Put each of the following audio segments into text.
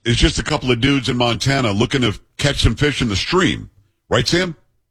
is just a couple of dudes in Montana looking to catch some fish in the stream. Right, Sam?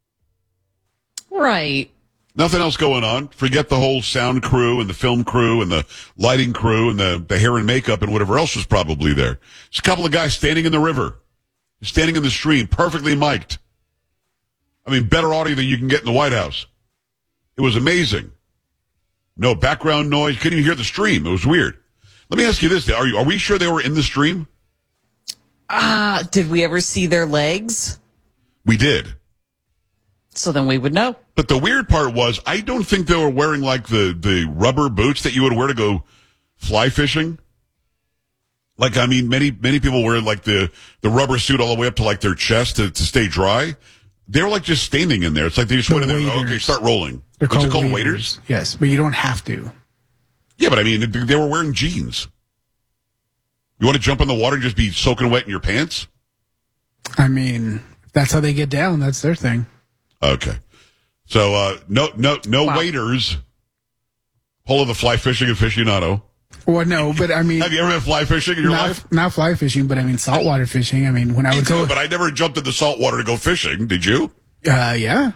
Right. Nothing else going on. Forget the whole sound crew and the film crew and the lighting crew and the hair and makeup and whatever else was probably there. Just a couple of guys standing in the river, standing in the stream, perfectly mic'd. I mean, better audio than you can get in the White House. It was amazing. No background noise. Couldn't even hear the stream. It was weird. Let me ask you this. Are we sure they were in the stream? Did we ever see their legs? We did. So then we would know. But the weird part was, I don't think they were wearing like the rubber boots that you would wear to go fly fishing. Like, I mean, many people wear like the rubber suit all the way up to like their chest to stay dry. They were like just standing in there. It's like they just went in there. Oh, okay, start rolling. They're What's it called, waders? Yes, but you don't have to. Yeah, but I mean, they were wearing jeans. You want to jump in the water and just be soaking wet in your pants? I mean, that's how they get down. That's their thing. Okay. So, no waders. Pull of the fly fishing aficionado. Well, no, but I mean, have you ever been fly fishing in your life? Not fly fishing, but I mean saltwater fishing. I mean, when I would go, but I never jumped in the salt water to go fishing. Did you? Yeah.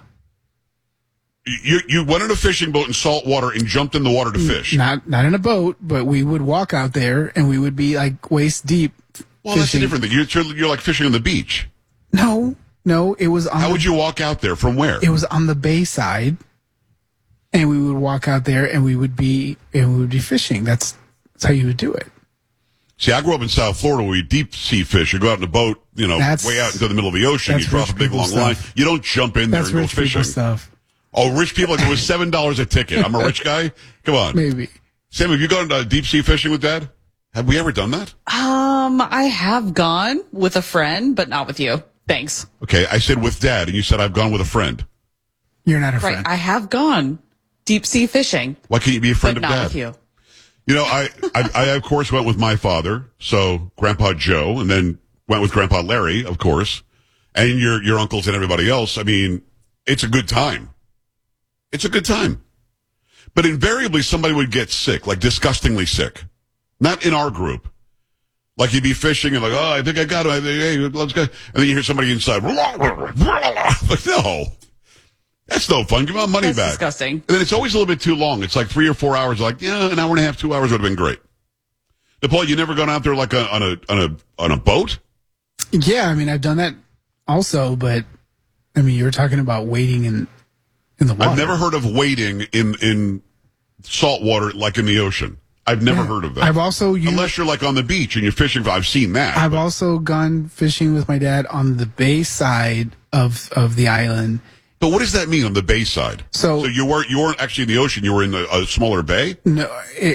You went in a fishing boat in salt water and jumped in the water to fish. Not in a boat, but we would walk out there and we would be like waist deep. Well, that's a different thing. You're like fishing on the beach. No, it was on. How would you walk out there? From where? It was on the bay side, and we would walk out there and we would be fishing. That's how you would do it. See, I grew up in South Florida where you deep sea fish. You go out in a boat, way out into the middle of the ocean. You drop a big long line. You don't jump in there and go fishing. Stuff. Oh, rich people, like it was $7 a ticket. I'm a rich guy. Come on. Maybe. Sam, have you gone deep sea fishing with Dad? Have we ever done that? I have gone with a friend, but not with you. Thanks. Okay, I said with Dad, and you said I've gone with a friend. You're not a friend. Right, I have gone deep sea fishing. Why can't you be a friend of not Dad? With you. You know, I of course went with my father, so Grandpa Joe, and then went with Grandpa Larry, of course, and your uncles and everybody else. I mean, it's a good time. It's a good time. But invariably somebody would get sick, like disgustingly sick. Not in our group. Like you'd be fishing and like, oh, I think I got it. Hey, let's go. And then you hear somebody inside. Like, no. That's no fun. Give my money back. That's disgusting. And then it's always a little bit too long. It's like 3 or 4 hours. Like, an hour and a half, 2 hours would have been great. DePaul, you never gone out there like on a boat? Yeah, I mean, I've done that also, but I mean, you're talking about wading in the water. I've never heard of wading in salt water like in the ocean. I've never heard of that. I've also unless you're like on the beach and you're fishing. I've seen that. I've also gone fishing with my dad on the bay side of the island. But what does that mean on the bay side? So you weren't actually in the ocean. You were in a smaller bay. No,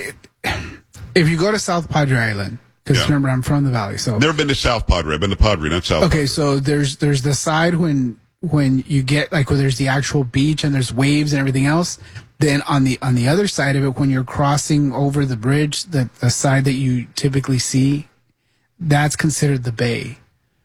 if you go to South Padre Island, because remember I'm from the valley, so never been to South Padre. I've been to Padre, not South. Okay, so there's the side when you get like where there's the actual beach and there's waves and everything else. Then on the other side of it, when you're crossing over the bridge, the side that you typically see, that's considered the bay.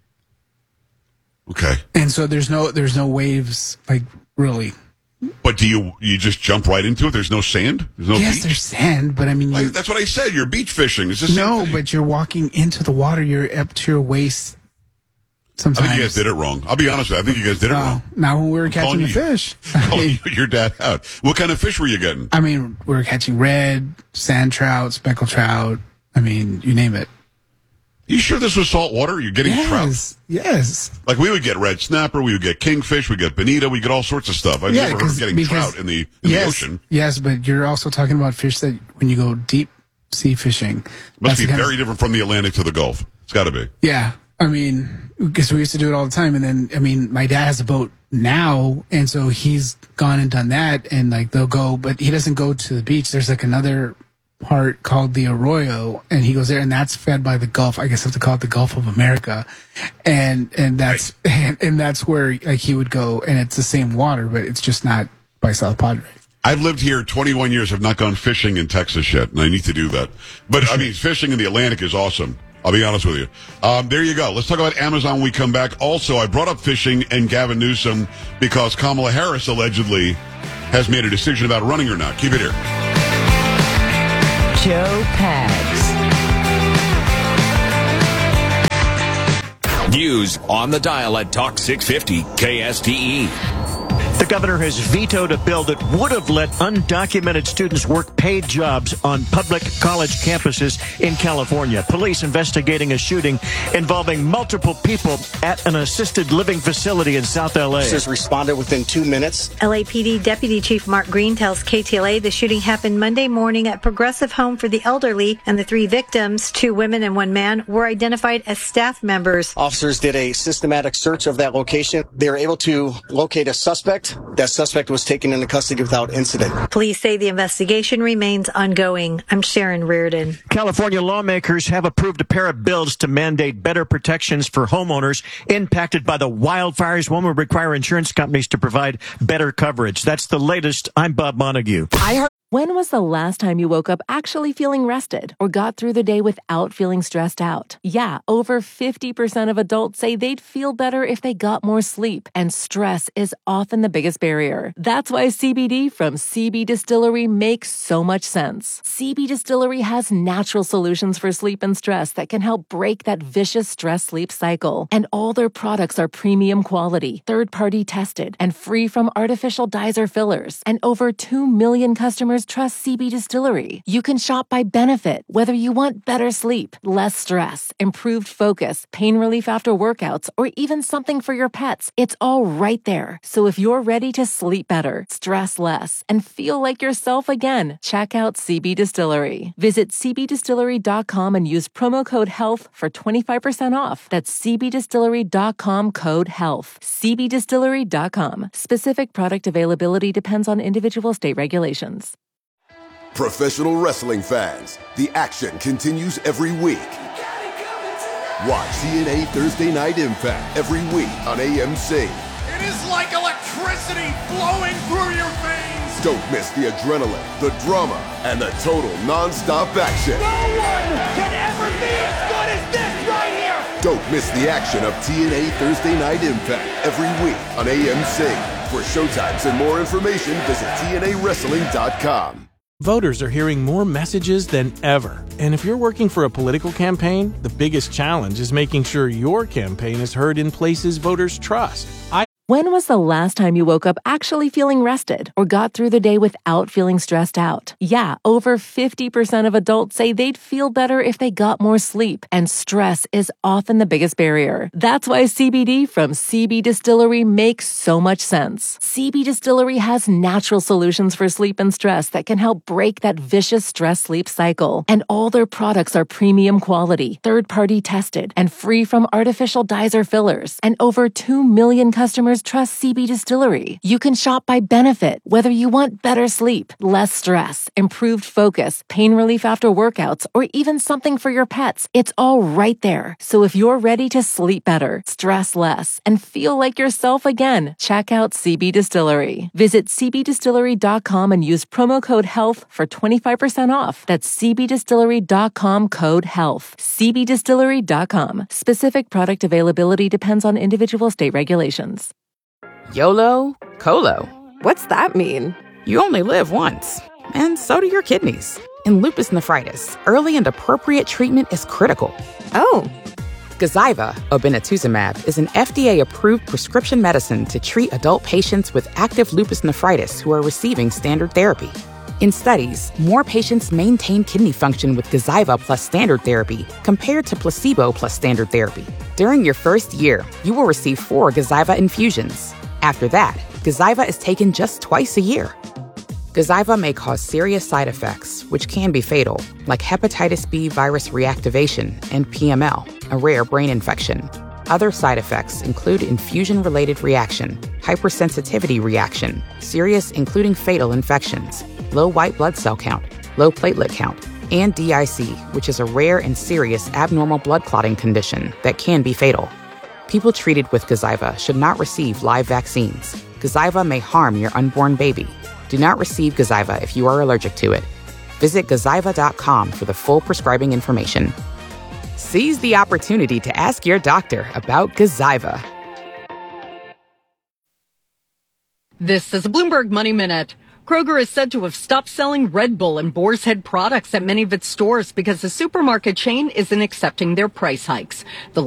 Okay. And so there's no waves, like, really. But do you just jump right into it? There's no sand? There's no yes, beach? There's sand, but I mean... that's what I said. You're beach fishing. It's the same thing. But you're walking into the water. You're up to your waist sometimes. I think you guys did it wrong. I'll be honest with you. I think you guys did it wrong. Not when we were catching the fish. Your dad out. What kind of fish were you getting? I mean, we were catching red, sand trout, speckled trout. I mean, you name it. You sure this was salt water? You're getting trout? Yes. Like we would get red snapper, we would get kingfish, we get bonita, we get all sorts of stuff. I've never heard of getting trout in the ocean. Yes, but you're also talking about fish that when you go deep sea fishing. Must be very different from the Atlantic to the Gulf. It's got to be. Yeah. I mean, because we used to do it all the time. And then, I mean, my dad has a boat now, and so he's gone and done that. And like they'll go, but he doesn't go to the beach. There's like another part called the Arroyo, and he goes there, and that's fed by the Gulf. I guess I have to call it the Gulf of America, and that's and that's where like he would go, and it's the same water, but it's just not by South Padre. I've lived here 21 years. Have not gone fishing in Texas yet, and I need to do that. But I mean, fishing in the Atlantic is awesome. I'll be honest with you. There you go. Let's talk about Amazon when we come back. Also, I brought up fishing and Gavin Newsom because Kamala Harris allegedly has made a decision about running or not. Keep it here. Joe Pags. News on the dial at Talk 650 KSTE. The governor has vetoed a bill that would have let undocumented students work paid jobs on public college campuses in California. Police investigating a shooting involving multiple people at an assisted living facility in South LA. Officers responded within 2 minutes. LAPD Deputy Chief Mark Green tells KTLA the shooting happened Monday morning at Progressive Home for the Elderly, and the 3 victims, 2 women and 1 man, were identified as staff members. Officers did a systematic search of that location. They were able to locate a suspect. That suspect was taken into custody without incident. Police say the investigation remains ongoing. I'm Sharon Reardon. California lawmakers have approved a pair of bills to mandate better protections for homeowners impacted by the wildfires. One will require insurance companies to provide better coverage. That's the latest. I'm Bob Montague. When was the last time you woke up actually feeling rested or got through the day without feeling stressed out? Yeah, over 50% of adults say they'd feel better if they got more sleep, and stress is often the biggest barrier. That's why CBD from CB Distillery makes so much sense. CB Distillery has natural solutions for sleep and stress that can help break that vicious stress-sleep cycle. And all their products are premium quality, third-party tested, and free from artificial dyes or fillers. And over 2 million customers trust CB Distillery. You can shop by benefit, whether you want better sleep, less stress, improved focus, pain relief after workouts, or even something for your pets. It's all right there. So if you're ready to sleep better, stress less, and feel like yourself again, check out CB Distillery. Visit cbdistillery.com and use promo code HEALTH for 25% off. That's cbdistillery.com code HEALTH. cbdistillery.com. Specific product availability depends on individual state regulations. Professional wrestling fans, the action continues every week. Watch TNA Thursday Night Impact every week on AMC. It is like electricity flowing through your veins. Don't miss the adrenaline, the drama, and the total non-stop action. No one can ever be as good as this right here. Don't miss the action of TNA Thursday Night Impact every week on AMC. For showtimes and more information, visit TNAWrestling.com. Voters are hearing more messages than ever. And if you're working for a political campaign, the biggest challenge is making sure your campaign is heard in places voters trust. When was the last time you woke up actually feeling rested or got through the day without feeling stressed out? Yeah, over 50% of adults say they'd feel better if they got more sleep, and stress is often the biggest barrier. That's why CBD from CB Distillery makes so much sense. CB Distillery has natural solutions for sleep and stress that can help break that vicious stress-sleep cycle. And all their products are premium quality, third-party tested, and free from artificial dyes or fillers. And over 2 million customers trust CB Distillery. You can shop by benefit, whether you want better sleep, less stress, improved focus, pain relief after workouts, or even something for your pets. It's all right there. So if you're ready to sleep better, stress less, and feel like yourself again, check out CB Distillery. Visit cbdistillery.com and use promo code HEALTH for 25% off. That's cbdistillery.com code HEALTH. cbdistillery.com. Specific product availability depends on individual state regulations. YOLO, COLO. What's that mean? You only live once, and so do your kidneys. In lupus nephritis, early and appropriate treatment is critical. Oh. Gazyva, obinutuzumab, is an FDA-approved prescription medicine to treat adult patients with active lupus nephritis who are receiving standard therapy. In studies, more patients maintain kidney function with Gazyva plus standard therapy compared to placebo plus standard therapy. During your first year, you will receive 4 Gazyva infusions. After that, Gazyva is taken just twice a year. Gazyva may cause serious side effects, which can be fatal, like hepatitis B virus reactivation and PML, a rare brain infection. Other side effects include infusion-related reaction, hypersensitivity reaction, serious including fatal infections, low white blood cell count, low platelet count, and DIC, which is a rare and serious abnormal blood clotting condition that can be fatal. People treated with Gazyva should not receive live vaccines. Gazyva may harm your unborn baby. Do not receive Gazyva if you are allergic to it. Visit Gazyva.com for the full prescribing information. Seize the opportunity to ask your doctor about Gazyva. This is a Bloomberg Money Minute. Kroger is said to have stopped selling Red Bull and Boar's Head products at many of its stores because the supermarket chain isn't accepting their price hikes. The